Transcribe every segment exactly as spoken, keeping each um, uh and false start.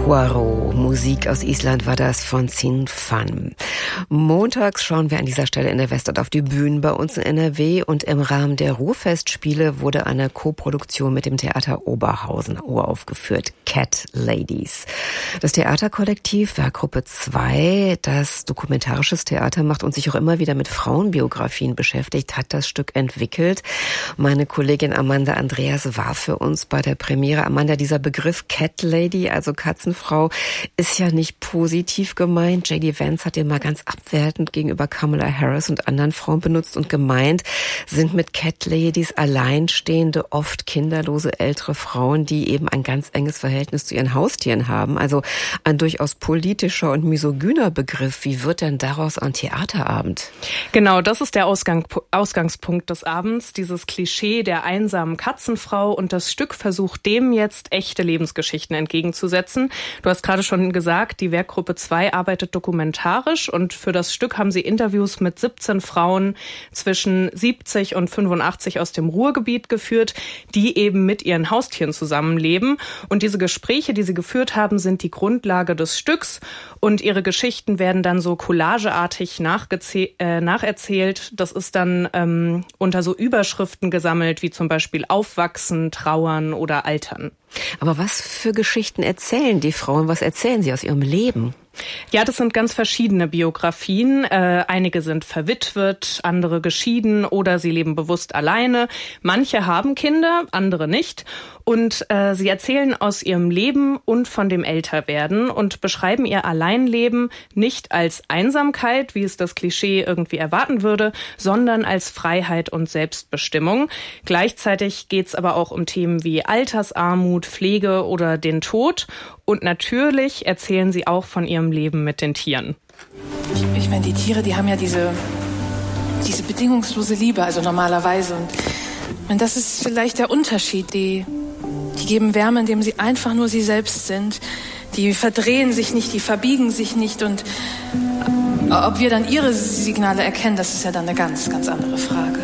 Poirot. Musik aus Island war das von Sin Fan. Montags schauen wir an dieser Stelle in der Weststadt auf die Bühnen bei uns in N R W und im Rahmen der Ruhrfestspiele wurde eine Koproduktion mit dem Theater Oberhausen uraufgeführt, Cat Ladies. Das Theaterkollektiv Werkgruppe zwei, das dokumentarisches Theater macht und sich auch immer wieder mit Frauenbiografien beschäftigt, hat das Stück entwickelt. Meine Kollegin Amanda Andreas war für uns bei der Premiere. Amanda, dieser Begriff Cat Lady, also Katzenfrau, ist ja nicht positiv gemeint. J D Vance hat den mal ganz abwertend gegenüber Kamala Harris und anderen Frauen benutzt und gemeint, sind mit Cat Ladies alleinstehende, oft kinderlose ältere Frauen, die eben ein ganz enges Verhältnis zu ihren Haustieren haben. Also ein durchaus politischer und misogyner Begriff. Wie wird denn daraus ein Theaterabend? Genau, das ist der Ausgang, Ausgangspunkt des Abends, dieses Klischee der einsamen Katzenfrau, und das Stück versucht dem jetzt echte Lebensgeschichten entgegenzusetzen. Du hast gerade schon gesagt, die Werkgruppe zwei arbeitet dokumentarisch und für das Stück haben sie Interviews mit siebzehn Frauen zwischen siebzig und fünfundachtzig aus dem Ruhrgebiet geführt, die eben mit ihren Haustieren zusammenleben. Und diese Gespräche, die sie geführt haben, sind die Grundlage des Stücks und ihre Geschichten werden dann so collageartig nachgezäh- äh, nacherzählt. Das ist dann ähm, unter so Überschriften gesammelt, wie zum Beispiel Aufwachsen, Trauern oder Altern. Aber was für Geschichten erzählen die Frauen? Was erzählen sie aus ihrem Leben? Ja, das sind ganz verschiedene Biografien. Äh, einige sind verwitwet, andere geschieden oder sie leben bewusst alleine. Manche haben Kinder, andere nicht. Und äh, sie erzählen aus ihrem Leben und von dem Älterwerden und beschreiben ihr Alleinleben nicht als Einsamkeit, wie es das Klischee irgendwie erwarten würde, sondern als Freiheit und Selbstbestimmung. Gleichzeitig geht's aber auch um Themen wie Altersarmut, Pflege oder den Tod. Und natürlich erzählen sie auch von ihrem Leben mit den Tieren. Ich, ich meine, die Tiere, die haben ja diese, diese bedingungslose Liebe, also normalerweise. Und ich meine, das ist vielleicht der Unterschied. Die, die geben Wärme, indem sie einfach nur sie selbst sind. Die verdrehen sich nicht, die verbiegen sich nicht. Und ob wir dann ihre Signale erkennen, das ist ja dann eine ganz, ganz andere Frage.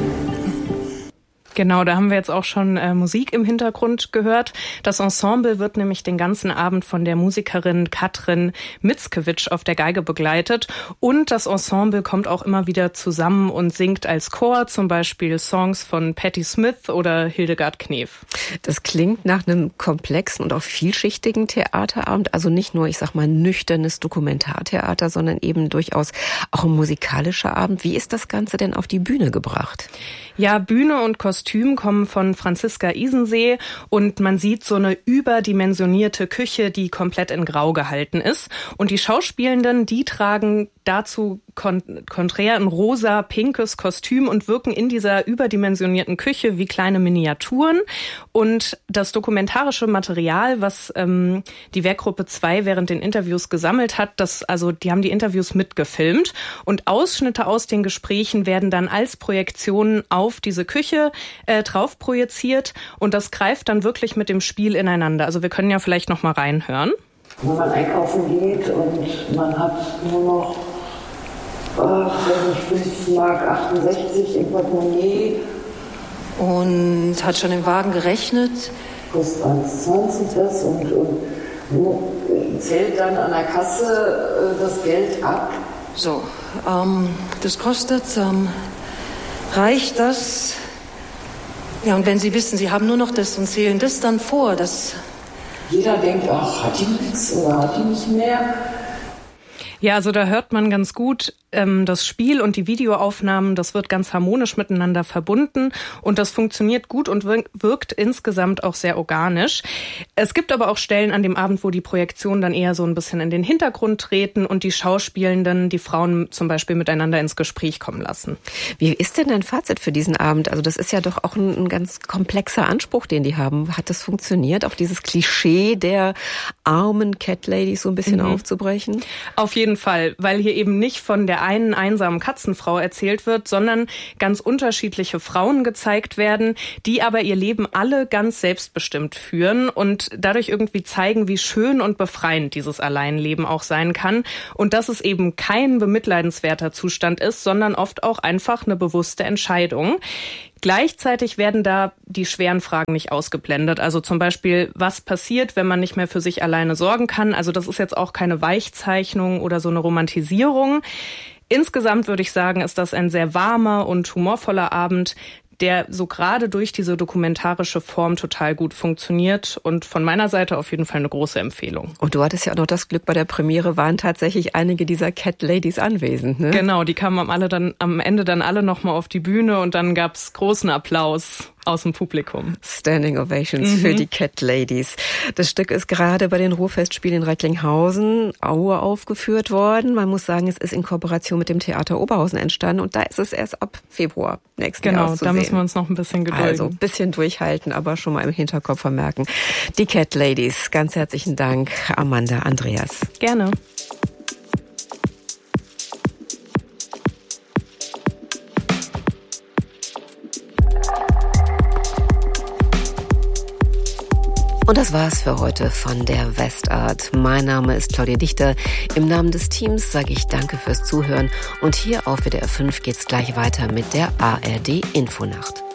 Genau, da haben wir jetzt auch schon äh, Musik im Hintergrund gehört. Das Ensemble wird nämlich den ganzen Abend von der Musikerin Katrin Mickiewicz auf der Geige begleitet. Und das Ensemble kommt auch immer wieder zusammen und singt als Chor, zum Beispiel Songs von Patti Smith oder Hildegard Knef. Das klingt nach einem komplexen und auch vielschichtigen Theaterabend. Also nicht nur, ich sag mal, nüchternes Dokumentartheater, sondern eben durchaus auch ein musikalischer Abend. Wie ist das Ganze denn auf die Bühne gebracht? Ja, Bühne und Kostüm kommen von Franziska Isensee und man sieht so eine überdimensionierte Küche, die komplett in Grau gehalten ist. Und die Schauspielenden, die tragen dazu kon- konträr ein rosa, pinkes Kostüm und wirken in dieser überdimensionierten Küche wie kleine Miniaturen. Und das dokumentarische Material, was ähm, die Werkgruppe zwei während den Interviews gesammelt hat, das, also die haben die Interviews mitgefilmt und Ausschnitte aus den Gesprächen werden dann als Projektionen auf diese Küche äh, drauf projiziert und das greift dann wirklich mit dem Spiel ineinander. Also wir können ja vielleicht noch mal reinhören. Wenn man einkaufen geht und man hat nur noch äh, fünf Mark achtundsechzig im Portemonnaie Und hat schon im Wagen gerechnet. Kostet eins zwanzig das und, und zählt dann an der Kasse äh, das Geld ab. So, ähm, das kostet, ähm, reicht das? Ja, und wenn Sie wissen, Sie haben nur noch das und zählen das dann vor, das... Jeder denkt, ach, hat die nichts oder hat die nicht mehr? Ja, also da hört man ganz gut, ähm, das Spiel und die Videoaufnahmen, das wird ganz harmonisch miteinander verbunden und das funktioniert gut und wirkt insgesamt auch sehr organisch. Es gibt aber auch Stellen an dem Abend, wo die Projektionen dann eher so ein bisschen in den Hintergrund treten und die Schauspielenden, die Frauen zum Beispiel miteinander ins Gespräch kommen lassen. Wie ist denn dein Fazit für diesen Abend? Also das ist ja doch auch ein, ein ganz komplexer Anspruch, den die haben. Hat das funktioniert, auch dieses Klischee der armen Cat Ladies so ein bisschen mhm. aufzubrechen? Auf jeden Fall, weil hier eben nicht von der einen einsamen Katzenfrau erzählt wird, sondern ganz unterschiedliche Frauen gezeigt werden, die aber ihr Leben alle ganz selbstbestimmt führen und dadurch irgendwie zeigen, wie schön und befreiend dieses Alleinleben auch sein kann und dass es eben kein bemitleidenswerter Zustand ist, sondern oft auch einfach eine bewusste Entscheidung. Gleichzeitig werden da die schweren Fragen nicht ausgeblendet. Also zum Beispiel, was passiert, wenn man nicht mehr für sich alleine sorgen kann? Also das ist jetzt auch keine Weichzeichnung oder so eine Romantisierung. Insgesamt würde ich sagen, ist das ein sehr warmer und humorvoller Abend, der so gerade durch diese dokumentarische Form total gut funktioniert und von meiner Seite auf jeden Fall eine große Empfehlung. Und du hattest ja auch noch das Glück, bei der Premiere waren tatsächlich einige dieser Cat Ladies anwesend, ne? Genau, die kamen am, alle dann, am Ende dann alle nochmal auf die Bühne und dann gab's großen Applaus aus dem Publikum. Standing Ovations mhm. für die Cat Ladies. Das Stück ist gerade bei den Ruhrfestspielen in Recklinghausen, Aue, aufgeführt worden. Man muss sagen, es ist in Kooperation mit dem Theater Oberhausen entstanden und da ist es erst ab Februar nächsten genau, Jahres zu sehen. Genau, da müssen wir uns noch ein bisschen gedulden. Also ein bisschen durchhalten, aber schon mal im Hinterkopf vermerken. Die Cat Ladies, ganz herzlichen Dank, Amanda, Andreas. Gerne. Und das war's für heute von der Westart. Mein Name ist Claudia Dichter. Im Namen des Teams sage ich danke fürs Zuhören. Und hier auf W D R fünf geht's gleich weiter mit der A R D Infonacht.